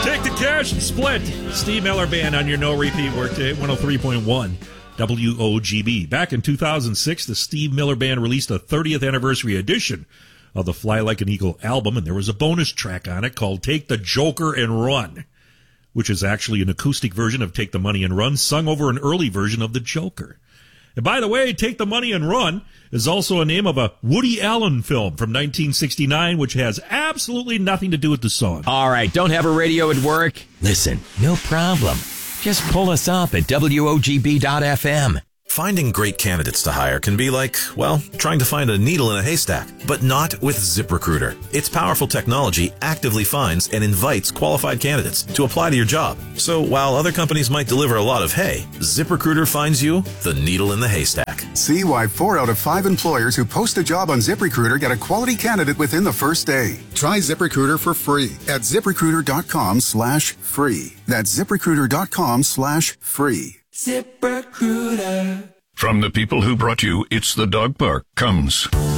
Take the cash and split. Steve Miller Band on your no repeat workday at 103.1 WOGB. Back in 2006, the Steve Miller Band released a 30th anniversary edition of the Fly Like an Eagle album, and there was a bonus track on it called Take the Joker and Run, which is actually an acoustic version of Take the Money and Run, sung over an early version of the Joker. And by the way, Take the Money and Run is also a name of a Woody Allen film from 1969, which has absolutely nothing to do with the song. All right, don't have a radio at work? Listen, no problem. Just pull us up at WOGB.FM. Finding great candidates to hire can be like, well, trying to find a needle in a haystack, but not with ZipRecruiter. Its powerful technology actively finds and invites qualified candidates to apply to your job. So while other companies might deliver a lot of hay, ZipRecruiter finds you the needle in the haystack. See why 4 out of 5 employers who post a job on ZipRecruiter get a quality candidate within the first day. Try ZipRecruiter for free at ZipRecruiter.com/free. That's ZipRecruiter.com/free. ZipRecruiter. From the people who brought you It's the Dog Park comes